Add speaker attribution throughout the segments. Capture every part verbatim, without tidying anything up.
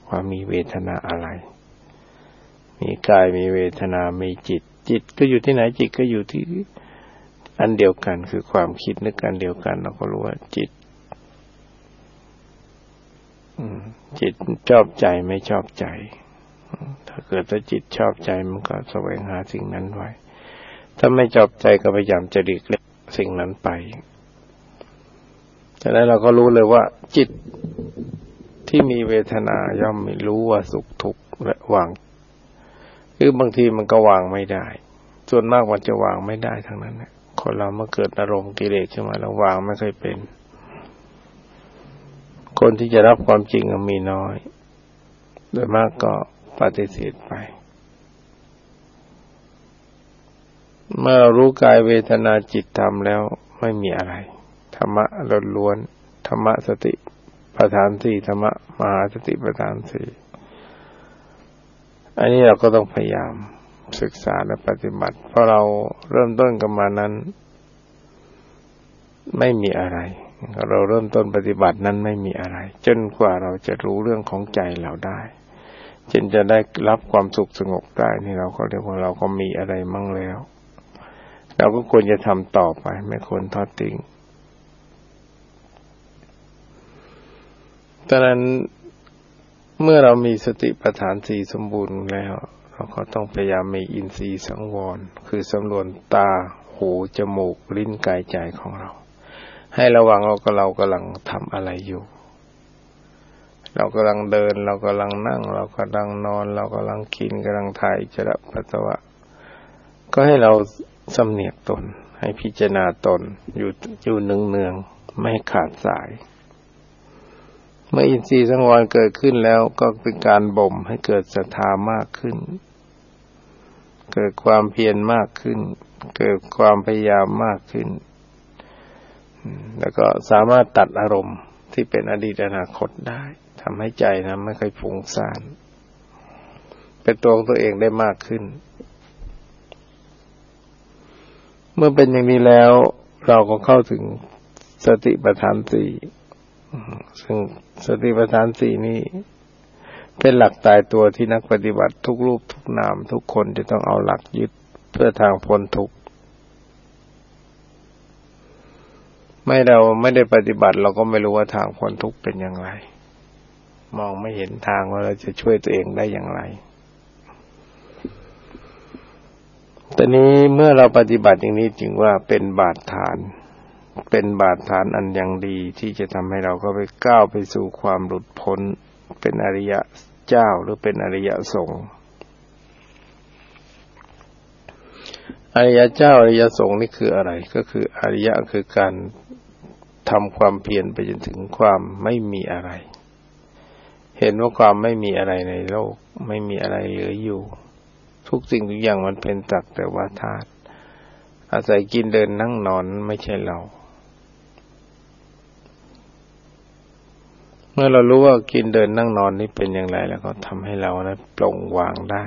Speaker 1: ว่ามีเวทนาอะไรมีกายมีเวทนามีจิตจิตก็อยู่ที่ไหนจิตก็อยู่ที่อันเดียวกันคือความคิดนึกอันเดียวกันเราก็รู้ว่าจิตจิตชอบใจไม่ชอบใจถ้าเกิดว่าจิตชอบใจมันก็แสวงหาสิ่งนั้นไว้ถ้าไม่ชอบใจก็พยายามจะหลีกเลี่ยงสิ่งนั้นไปจากนั้นเราก็รู้เลยว่าจิตที่มีเวทนาย่อมไม่รู้ว่าสุขทุกข์และวางคือบางทีมันก็วางไม่ได้ส่วนมากมันจะวางไม่ได้ทั้งนั้นนะคนเราเมื่อเกิดอารมณ์กิเลสขึ้นมาแล้ววางไม่ค่อยเป็นคนที่จะรับความจริงมีน้อยโดยมากก็ปฏิเสธไปเมื่อรู้กายเวทนาจิตธรรมแล้วไม่มีอะไรธรรมะล้วนๆธรรมะสติปัฏฐานสี่ธรรมะมหาสติปัฏฐานสี่อันนี้เราก็ต้องพยายามศึกษาและปฏิบัติเพราะเราเริ่มต้นกันมานั้นไม่มีอะไรเราเริ่มต้นปฏิบัตินั้นไม่มีอะไรจนกว่าเราจะรู้เรื่องของใจเราได้จนจะได้รับความสุขสงบได้นี่เราก็เรียกว่าเราก็มีอะไรมั่งแล้วเราก็ควรจะทำต่อไปไม่ควรทอดทิ้งดังนั้นเมื่อเรามีสติปัฏฐานสี่สมบูรณ์แล้วเราก็ต้องพยายามมีอินทรีย์สังวรคือสำรวมตาหูจมูกลิ้นกายใจของเราให้ระวังว่าเรากำลังทำอะไรอยู่เรากำลังเดินเรากำลังนั่งเรากำลังนอนเรากำลังกินกำลังถ่ายอุจจาระปัสสาวะก็ให้เราสำเนียกตนให้พิจารณาตนอยู่อยู่เนืองๆไม่ขาดสายเมื่ออินทรีย์สังวรเกิดขึ้นแล้วก็เป็นการบ่มให้เกิดศรัทธามากขึ้นเกิดความเพียรมากขึ้นเกิดความพยายามมากขึ้นแล้วก็สามารถตัดอารมณ์ที่เป็นอดีตอนาคตได้ทำให้ใจนะไม่ค่อยฟุ้งซ่านเป็นตัวของตัวเองได้มากขึ้นเมื่อเป็นอย่างนี้แล้วเราก็เข้าถึงสติปัฏฐานสี่ซึ่งสติปัฏฐานสี่นี้เป็นหลักตายตัวที่นักปฏิบัติทุกรูปทุกนามทุกคนจะต้องเอาหลักยึดเพื่อทางพ้นทุกข์ไม่เราไม่ได้ปฏิบัติเราก็ไม่รู้ว่าทางพ้นทุกข์เป็นอย่างไรมองไม่เห็นทางว่าเราจะช่วยตัวเองได้อย่างไรตอนนี้เมื่อเราปฏิบัติอย่างนี้จึงว่าเป็นบาตรฐานเป็นบาตรฐานอันยังดีที่จะทำให้เราก็ไปก้าวไปสู่ความหลุดพ้นเป็นอริยะเจ้าหรือเป็นอริยสงฆ์อริยเจ้าอริยสงฆ์นี่คืออะไรก็คืออริยะคือการทำความเพียรไปจนถึงความไม่มีอะไรเห็นว่าความไม่มีอะไรในโลกไม่มีอะไรเหลืออยู่ทุกสิ่งทุกอย่างมันเป็นสักแต่ว่าธาตุอาศัยกินเดินนั่งนอนไม่ใช่เราเมื่อเรารู้ว่ากินเดินนั่งนอนนี่เป็นอย่างไรแล้วก็ทำให้เรานะปลงวางได้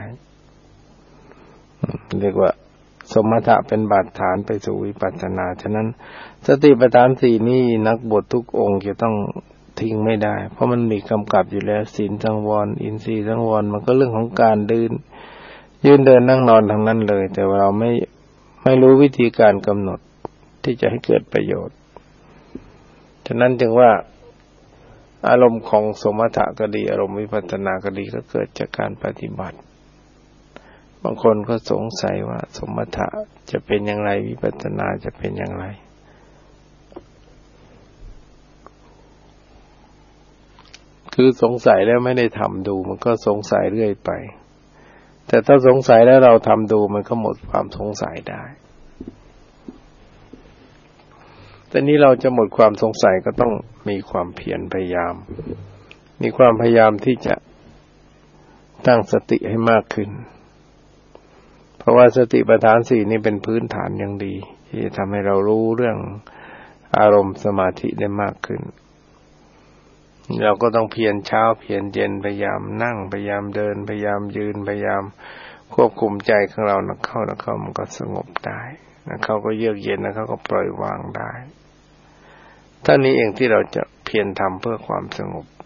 Speaker 1: เรียกว่าสมถะเป็นบาตรฐานไปสู่วิปัสสนาฉะนั้นสติปัฏฐานสี่นี้นักบวชทุกองค์จะต้องทิ้งไม่ได้เพราะมันมีกำกับอยู่แล้วศีลสังวรอินทรีย์สังวรมันก็เรื่องของการเดินยืนเดินนั่งนอนทั้งนั้นเลยแต่ว่าเราไม่ไม่รู้วิธีการกำหนดที่จะให้เกิดประโยชน์ฉะนั้นจึงว่าอารมณ์ของสมถะก็ดีอารมณ์วิปัสสนาก็ดีก็เกิดจากการปฏิบัติบางคนก็สงสัยว่าสมถะจะเป็นอย่างไรวิปัสสนาจะเป็นอย่างไรคือสงสัยแล้วไม่ได้ทำดูมันก็สงสัยเรื่อยไปแต่ถ้าสงสัยแล้วเราทำดูมันก็หมดความสงสัยได้แต่นี้เราจะหมดความสงสัยก็ต้องมีความเพียรพยายามมีความพยายามที่จะตั้งสติให้มากขึ้นเพราะว่าสติปัฏฐานสี่นี่เป็นพื้นฐานอย่างดีที่จะทำให้เรารู้เรื่องอารมณ์สมาธิได้มากขึ้นเราก็ต้องเพียรเช้าเพียรเย็นพยายามนั่งพยายามเดินพยายามยืนพยายามควบคุมใจของเรานะเข้านะเข้ามันก็สงบได้นะเข้าก็เยือกเย็นนะเข้าก็ปล่อยวางได้ท่านี้เองที่เราจะเพียรทำเพื่อความสงบ